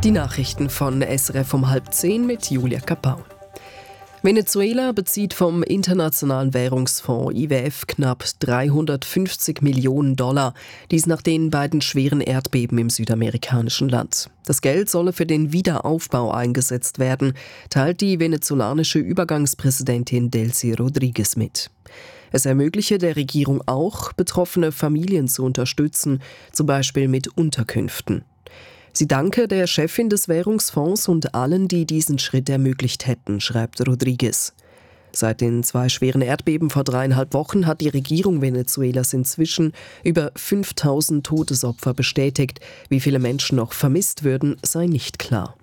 Die Nachrichten von SRF um 9:30 mit Julia Kapau. Venezuela bezieht vom Internationalen Währungsfonds IWF knapp 350 Millionen $, dies nach den beiden schweren Erdbeben im südamerikanischen Land. Das Geld solle für den Wiederaufbau eingesetzt werden, teilt die venezolanische Übergangspräsidentin Delcy Rodríguez mit. Es ermögliche der Regierung auch, betroffene Familien zu unterstützen, zum Beispiel mit Unterkünften. Sie danke der Chefin des Währungsfonds und allen, die diesen Schritt ermöglicht hätten, schreibt Rodríguez. Seit den 2 schweren Erdbeben vor 3,5 Wochen hat die Regierung Venezuelas inzwischen über 5.000 Todesopfer bestätigt. Wie viele Menschen noch vermisst würden, sei nicht klar.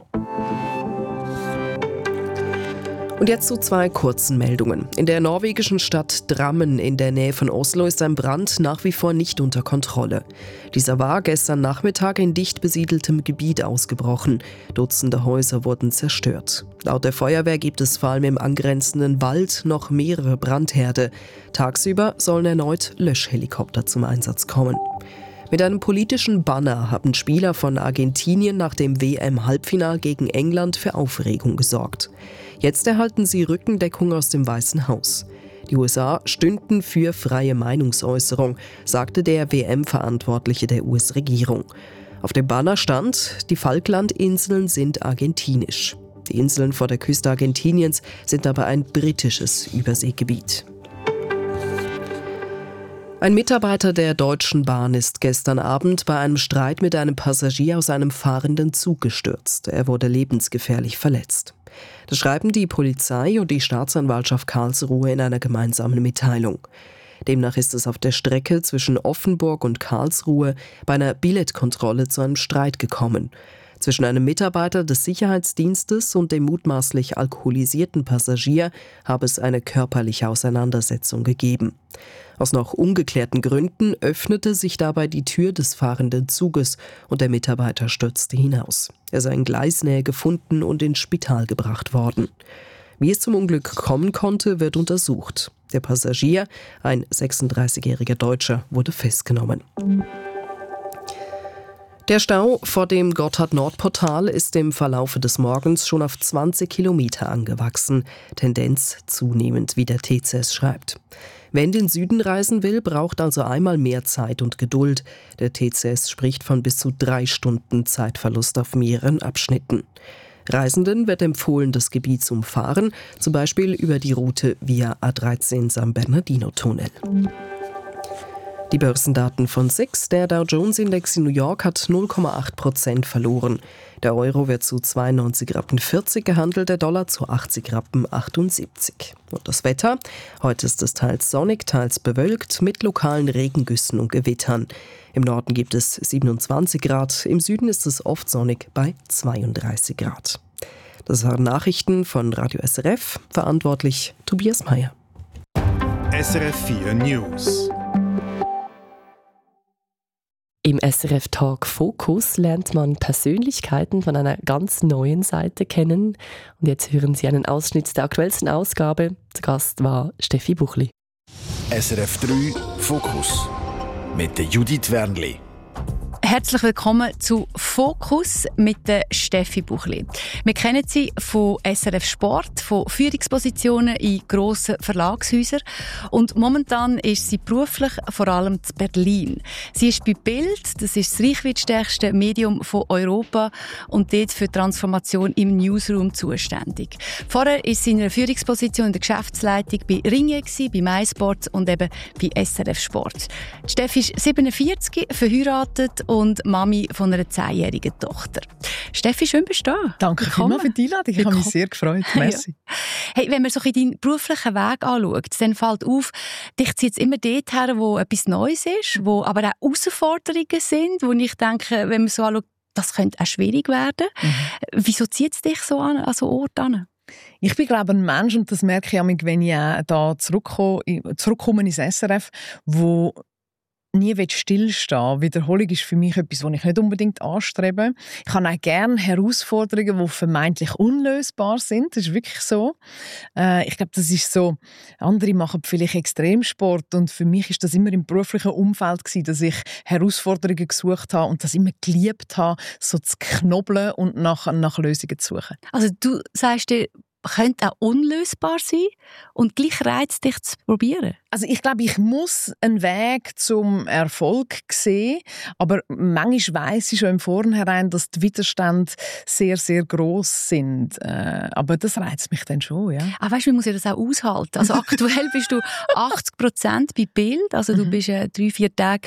Und jetzt zu 2 kurzen Meldungen. In der norwegischen Stadt Drammen in der Nähe von Oslo ist ein Brand nach wie vor nicht unter Kontrolle. Dieser war gestern Nachmittag in dicht besiedeltem Gebiet ausgebrochen. Dutzende Häuser wurden zerstört. Laut der Feuerwehr gibt es vor allem im angrenzenden Wald noch mehrere Brandherde. Tagsüber sollen erneut Löschhelikopter zum Einsatz kommen. Mit einem politischen Banner haben Spieler von Argentinien nach dem WM-Halbfinal gegen England für Aufregung gesorgt. Jetzt erhalten sie Rückendeckung aus dem Weißen Haus. Die USA stünden für freie Meinungsäußerung, sagte der WM-Verantwortliche der US-Regierung. Auf dem Banner stand, die Falklandinseln sind argentinisch. Die Inseln vor der Küste Argentiniens sind aber ein britisches Überseegebiet. Ein Mitarbeiter der Deutschen Bahn ist gestern Abend bei einem Streit mit einem Passagier aus einem fahrenden Zug gestürzt. Er wurde lebensgefährlich verletzt. Das schreiben die Polizei und die Staatsanwaltschaft Karlsruhe in einer gemeinsamen Mitteilung. Demnach ist es auf der Strecke zwischen Offenburg und Karlsruhe bei einer Billetkontrolle zu einem Streit gekommen. Zwischen einem Mitarbeiter des Sicherheitsdienstes und dem mutmaßlich alkoholisierten Passagier habe es eine körperliche Auseinandersetzung gegeben. Aus noch ungeklärten Gründen öffnete sich dabei die Tür des fahrenden Zuges und der Mitarbeiter stürzte hinaus. Er sei in Gleisnähe gefunden und ins Spital gebracht worden. Wie es zum Unglück kommen konnte, wird untersucht. Der Passagier, ein 36-jähriger Deutscher, wurde festgenommen. Der Stau vor dem Gotthard-Nord-Portal ist im Verlaufe des Morgens schon auf 20 Kilometer angewachsen. Tendenz zunehmend, wie der TCS schreibt. Wer in den Süden reisen will, braucht also einmal mehr Zeit und Geduld. Der TCS spricht von bis zu 3 Stunden Zeitverlust auf mehreren Abschnitten. Reisenden wird empfohlen, das Gebiet zu umfahren, zum Beispiel über die Route via A13 San Bernardino-Tunnel. Die Börsendaten von SIX. Der Dow Jones-Index in New York hat 0,8% verloren. Der Euro wird zu 92,40 Rappen gehandelt, der Dollar zu 80,78 Rappen. Und das Wetter? Heute ist es teils sonnig, teils bewölkt, mit lokalen Regengüssen und Gewittern. Im Norden gibt es 27 Grad, im Süden ist es oft sonnig bei 32 Grad. Das waren Nachrichten von Radio SRF, verantwortlich Tobias Meyer. SRF 4 News. Im SRF Talk Fokus lernt man Persönlichkeiten von einer ganz neuen Seite kennen. Und jetzt hören Sie einen Ausschnitt der aktuellsten Ausgabe. Zu Gast war Steffi Buchli. SRF 3 Fokus mit Judith Wernli. Herzlich willkommen zu Fokus mit der Steffi Buchli. Wir kennen sie von SRF Sport, von Führungspositionen in grossen Verlagshäusern. Und momentan ist sie beruflich vor allem in Berlin. Sie ist bei Bild, das ist das reichweitstärkste Medium von Europa und dort für Transformation im Newsroom zuständig. Vorher ist sie in einer Führungsposition in der Geschäftsleitung bei Ringe, bei MySports und eben bei SRF Sport. Die Steffi ist 47, verheiratet und Mami von einer 10-jährigen Tochter. Steffi, schön bist du da. Danke vielmals für die Einladung. Ich habe mich sehr gefreut. Merci. Ja. Hey, wenn man so deinen beruflichen Weg anschaut, dann fällt auf, dich zieht es immer dort her, wo etwas Neues ist, wo aber auch Herausforderungen sind, wo ich denke, wenn man so anschaut, das könnte auch schwierig werden. Wieso zieht es dich so an so Orte an? Ich bin, glaube ich, ein Mensch, und das merke ich auch, wenn ich da zurückkomme ins SRF, wo nie stillstehen. Wiederholung ist für mich etwas, was ich nicht unbedingt anstrebe. Ich habe auch gerne Herausforderungen, die vermeintlich unlösbar sind. Das ist wirklich so. Ich glaube, das ist so. Andere machen vielleicht Extremsport und für mich ist das immer im beruflichen Umfeld gewesen, dass ich Herausforderungen gesucht habe und das immer geliebt habe, so zu knobeln und nach Lösungen zu suchen. Also du sagst dir, könnte auch unlösbar sein und gleich reizt dich zu probieren? Also ich glaube, ich muss einen Weg zum Erfolg sehen, aber manchmal weiss ich schon im Vornherein, dass die Widerstände sehr, sehr gross sind. Aber das reizt mich dann schon, ja. Weißt du, wie muss ich das auch aushalten? Also aktuell bist du 80% bei Bild, also du bist 3-4 Tage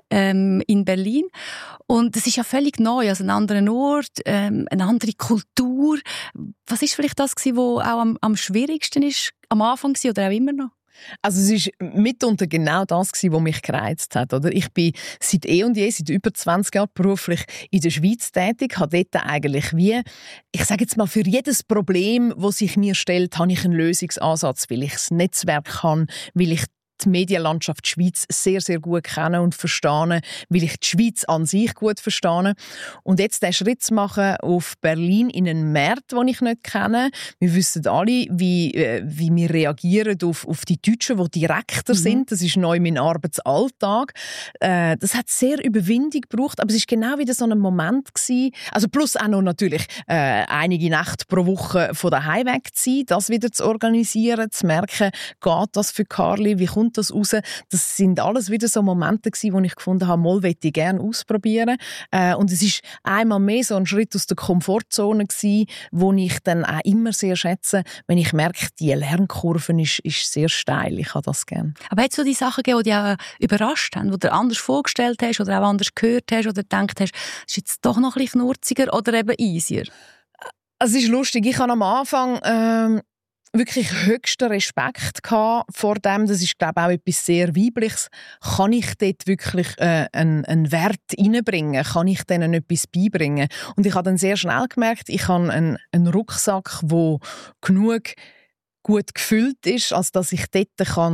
in Berlin. Und es ist ja völlig neu, also ein anderer Ort, eine andere Kultur. Was ist vielleicht das, was auch am schwierigsten ist, am Anfang war oder auch immer noch? Also es war mitunter genau das, was mich gereizt hat. Oder? Ich bin seit seit über 20 Jahren beruflich in der Schweiz tätig, habe dort eigentlich ich sage jetzt mal, für jedes Problem, das sich mir stellt, habe ich einen Lösungsansatz, weil ich das Netzwerk habe, weil ich die Medienlandschaft Schweiz sehr, sehr gut kennen und verstehen, weil ich die Schweiz an sich gut verstehe. Und jetzt den Schritt zu machen auf Berlin in einen Markt, den ich nicht kenne. Wir wissen alle, wie wir reagieren auf die Deutschen, die direkter sind. Das ist neu mein Arbeitsalltag. Das hat sehr Überwindung gebraucht, aber es war genau wieder so ein Moment gewesen. Also plus auch noch natürlich einige Nächte pro Woche von daheim weg zu sein, das wieder zu organisieren, zu merken, geht das für Carly, wie kommt das raus? Das sind alles wieder so Momente gewesen, wo ich gefunden habe, mal möchte ich gerne ausprobieren. Und es ist einmal mehr so ein Schritt aus der Komfortzone gewesen, wo ich dann auch immer sehr schätze, wenn ich merke, die Lernkurve ist sehr steil. Ich habe das gerne. Aber hat es so die Sachen gegeben, die dich auch überrascht haben, die du anders vorgestellt hast oder auch anders gehört hast oder gedacht hast, es ist jetzt doch noch ein bisschen knurziger oder eben easier? Es ist lustig. Ich habe am Anfang wirklich höchsten Respekt vor dem. Das ist, glaube ich, auch etwas sehr Weibliches. Kann ich dort wirklich einen Wert reinbringen? Kann ich denen etwas beibringen? Und ich habe dann sehr schnell gemerkt, ich habe einen Rucksack, der genug gut gefüllt ist, als dass ich dort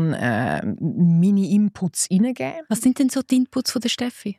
meine Inputs reingeben kann. Was sind denn so die Inputs von der Steffi?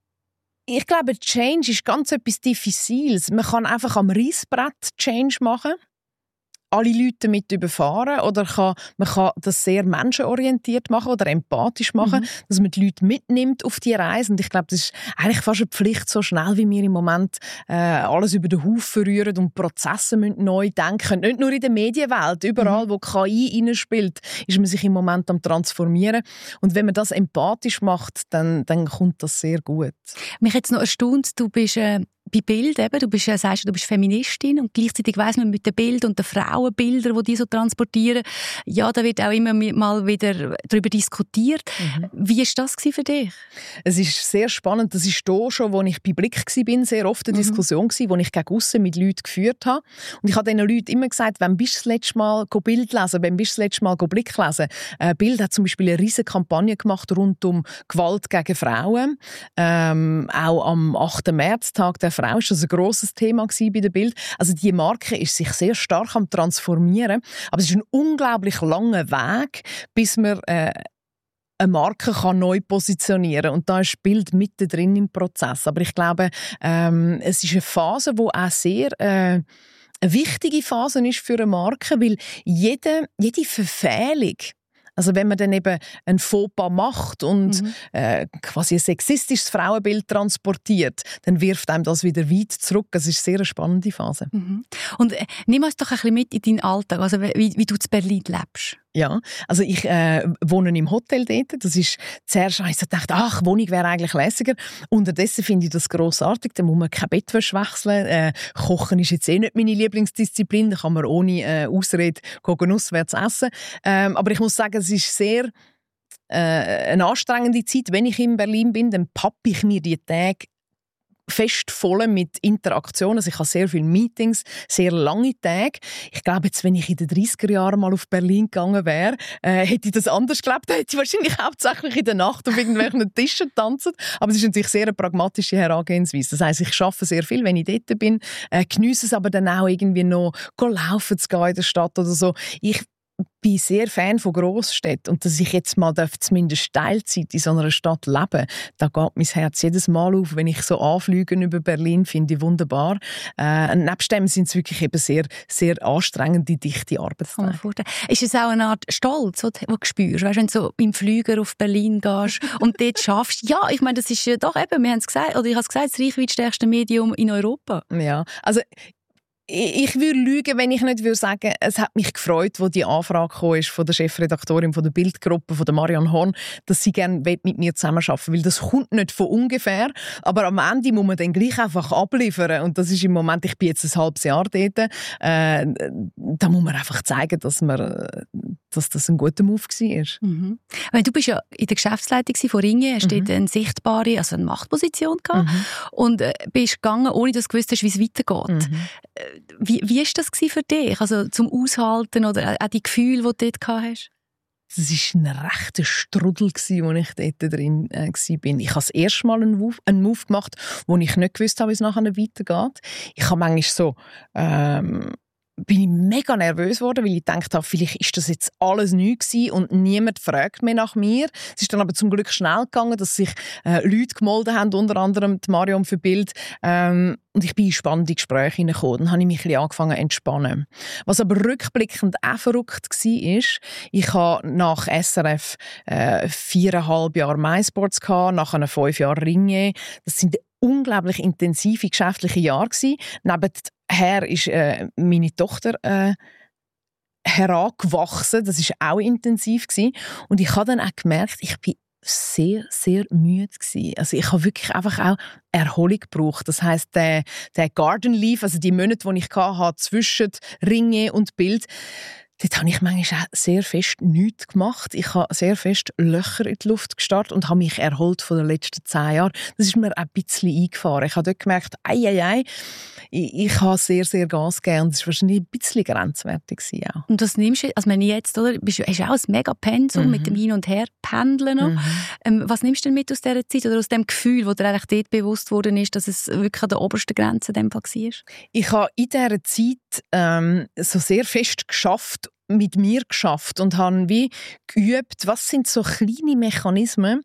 Ich glaube, Change ist ganz etwas Diffiziles. Man kann einfach am Reissbrett Change machen, alle Leute damit überfahren, oder man kann das sehr menschenorientiert machen oder empathisch machen, dass man die Leute mitnimmt auf die Reise. Und ich glaube, das ist eigentlich fast eine Pflicht, so schnell wie wir im Moment alles über den Haufen rühren und Prozesse müssen neu denken. Nicht nur in der Medienwelt, überall, wo KI reinspielt, ist man sich im Moment am Transformieren. Und wenn man das empathisch macht, dann kommt das sehr gut. Mich hat es noch erstaunt, du bist bei Bild eben, du bist Feministin und gleichzeitig weiss man mit den Bildern und den Frauenbildern, die die so transportieren, ja, da wird auch immer mal wieder darüber diskutiert. Wie war das für dich? Es ist sehr spannend. Das ist hier schon, als ich bei Blick war, sehr oft eine Diskussion, die ich gegen aussen mit Leuten geführt habe. Und ich habe diesen Leuten immer gesagt, wann bist du das letzte Mal Bild lesen, wann bist du das letzte Mal Blick lesen? Bild hat zum Beispiel eine riesige Kampagne gemacht rund um Gewalt gegen Frauen. Auch am 8. Märztag der Frau ist das ein grosses Thema bei der Bild. Also die Marke ist sich sehr stark am Transformieren, aber es ist ein unglaublich langer Weg, bis man eine Marke kann neu positionieren, und da ist Bild mittendrin im Prozess. Aber ich glaube, es ist eine Phase, die auch sehr eine wichtige Phase ist für eine Marke, weil jede Verfehlung, also wenn man dann eben ein Fauxpas macht und quasi ein sexistisches Frauenbild transportiert, dann wirft einem das wieder weit zurück. Das ist eine sehr spannende Phase. Und nimm uns doch ein bisschen mit in deinen Alltag, also wie du in Berlin lebst. Ja, also ich wohne im Hotel dort. Das ist zuerst, ich dachte, Wohnung wäre eigentlich lässiger. Unterdessen finde ich das grossartig. Da muss man kein Bettwäsche wechseln. Kochen ist jetzt nicht meine Lieblingsdisziplin. Da kann man ohne Ausrede auswärts essen. Aber ich muss sagen, es ist sehr eine anstrengende Zeit. Wenn ich in Berlin bin, dann pappe ich mir die Tage fest voll mit Interaktionen. Also ich habe sehr viele Meetings, sehr lange Tage. Ich glaube, jetzt, wenn ich in den 30er Jahren mal auf Berlin gegangen wäre, hätte ich das anders gelebt. Da hätte ich wahrscheinlich hauptsächlich in der Nacht auf irgendwelchen Tischen tanzen. Aber es ist natürlich sehr eine pragmatische Herangehensweise. Das heisst, ich arbeite sehr viel, wenn ich dort bin, geniesse es aber dann auch irgendwie noch laufen zu gehen in der Stadt oder so. bin sehr Fan von Grossstädten und dass ich jetzt mal zumindest Teilzeit in so einer Stadt leben, da geht mein Herz jedes Mal auf, wenn ich so Anflüge über Berlin finde, ich wunderbar. Nebst dem sind es wirklich eben sehr, sehr anstrengende, dichte Arbeitstage. Ist es auch eine Art Stolz, den du spürst, weißt, wenn du so im Flüger auf Berlin gehst und dort schaffst? Ja, ich meine, das ist doch eben, wir haben es gesagt, oder ich habe es gesagt, das reichweitstärkste Medium in Europa. Ja, also ich würde lügen, wenn ich nicht sagen würde, es hat mich gefreut, als die Anfrage kam von der Chefredaktorin von der Bildgruppe, von der Marianne Horn, dass sie gerne mit mir zusammenarbeiten will. Weil das kommt nicht von ungefähr, aber am Ende muss man dann gleich einfach abliefern. Und das ist im Moment, ich bin jetzt ein halbes Jahr dort, da muss man einfach zeigen, dass das ein guter Move war. Mhm. Du bist ja in der Geschäftsleitung von Ringe, hast dort eine sichtbare, also eine Machtposition gehabt und bist gegangen, ohne dass du gewusst hast, wie es weitergeht. Wie war das für dich? Also zum Aushalten oder auch die Gefühle, die du dort hast? Das war ein rechter Strudel, als ich dort drin war. Ich habe das erste Mal einen Move gemacht, wo ich nicht gewusst habe, wie es nachher weitergeht. Ich habe manchmal so... bin ich mega nervös geworden, weil ich gedacht habe, vielleicht ist das jetzt alles neu gewesen und niemand fragt mehr nach mir. Es ist dann aber zum Glück schnell gegangen, dass sich Leute gemeldet haben, unter anderem die Marion für Bild. Und ich bin in spannende Gespräche hineingekommen. Dann habe ich mich ein bisschen angefangen zu entspannen. Was aber rückblickend auch verrückt war, ist, ich habe nach SRF 4,5 Jahre MySports gehabt, nachher 5 Jahre Ringe. Das sind unglaublich intensive geschäftliche Jahre gewesen. Nebenher ist meine Tochter herangewachsen. Das war auch intensiv gewesen. Und ich habe dann auch gemerkt, ich bin sehr, sehr müde gewesen. Also ich habe wirklich einfach auch Erholung gebraucht. Das heisst, der Garden Leave, also die Monate, die ich hatte, zwischen Ringe und Bild, dort habe ich manchmal auch sehr fest nichts gemacht. Ich habe sehr fest Löcher in die Luft gestarrt und habe mich erholt von den letzten 10 Jahren. Das ist mir auch ein bisschen eingefahren. Ich habe dort gemerkt, ich habe sehr, sehr Gas gegeben und das war wahrscheinlich ein bisschen grenzwertig auch. Und das nimmst du, also wenn jetzt, oder, hast du auch ein mega Pensum mit dem Hin- und Her-Pendeln. Was nimmst du denn mit aus dieser Zeit oder aus dem Gefühl, wo dir eigentlich dort bewusst worden ist, dass es wirklich an der obersten Grenze in dem Fall war? Ich habe in dieser Zeit so sehr fest mit mir geschafft und habe wie geübt, was sind so kleine Mechanismen,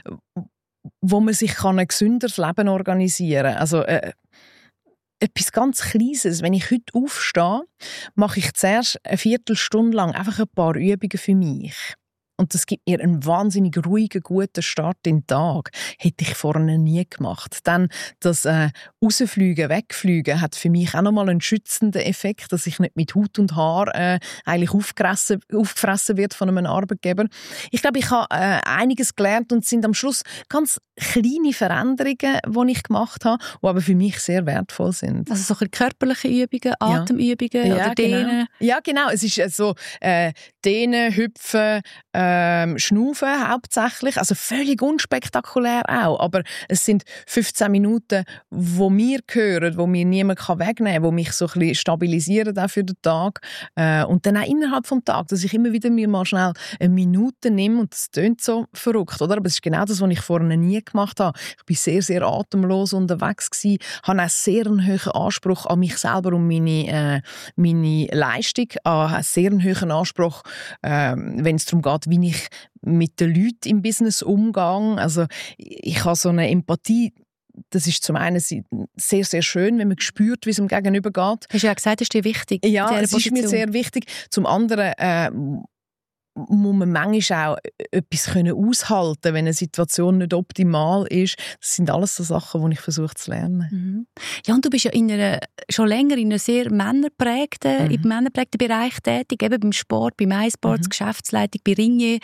wo man sich ein gesünderes Leben organisieren kann. Also etwas ganz Kleines. Wenn ich heute aufstehe, mache ich zuerst eine Viertelstunde lang einfach ein paar Übungen für mich. Und das gibt mir einen wahnsinnig ruhigen, guten Start in den Tag. Hätte ich vorher nie gemacht. Dann das Rausfliegen, Wegfliegen hat für mich auch nochmal einen schützenden Effekt, dass ich nicht mit Haut und Haar eigentlich aufgefressen wird von einem Arbeitgeber. Ich glaube, ich habe einiges gelernt und es sind am Schluss ganz kleine Veränderungen, die ich gemacht habe, die aber für mich sehr wertvoll sind. Also so körperliche Übungen, Atemübungen oder Dehnen? Genau. Ja, genau. Es ist so Dehnen, Hüpfen, Schnaufen hauptsächlich, also völlig unspektakulär auch, aber es sind 15 Minuten, wo mir gehören, wo mir niemand wegnehmen kann, wo mich so ein bisschen stabilisieren auch für den Tag und dann auch innerhalb des Tages, dass ich immer wieder mir mal schnell eine Minute nehme und das klingt so verrückt, oder? Aber es ist genau das, was ich vorher nie gemacht habe. Ich bin sehr, sehr atemlos unterwegs gewesen, habe auch sehr einen hohen Anspruch an mich selber und meine Leistung, einen sehr hohen Anspruch, wenn es darum geht, wie ich mit den Leuten im Business umgehe. Also ich habe so eine Empathie, das ist zum einen sehr, sehr schön, wenn man spürt, wie es dem Gegenüber geht. Hast du ja gesagt, das ist dir wichtig? Ja, es ist mir sehr wichtig. Zum anderen muss man manchmal auch etwas aushalten können, wenn eine Situation nicht optimal ist. Das sind alles so Sachen, die ich versuche zu lernen. Mhm. Ja, und du bist ja schon länger in einem sehr männerprägten Bereich tätig, eben beim Sport, bei MySports, Geschäftsleitung, bei Ringe.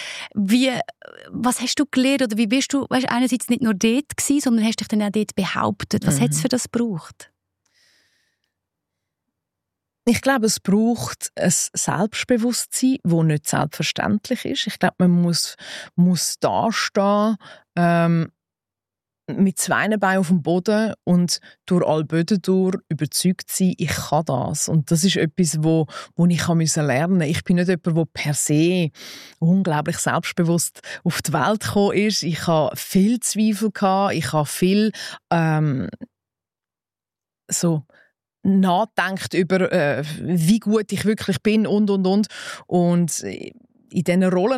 Was hast du gelernt oder wie bist du einerseits nicht nur dort gewesen, sondern hast dich dann auch dort behauptet? Was hat es für das gebraucht? Ich glaube, es braucht ein Selbstbewusstsein, das nicht selbstverständlich ist. Ich glaube, man muss dastehen, mit 2 Beinen auf dem Boden und durch alle Böden durch überzeugt sein, ich kann das. Und das ist etwas, wo ich lernen musste. Ich bin nicht jemand, der per se unglaublich selbstbewusst auf die Welt gekommen ist. Ich hatte viel Zweifel, ich habe viel nachdenkt über, wie gut ich wirklich bin und. Und in diesen Rollen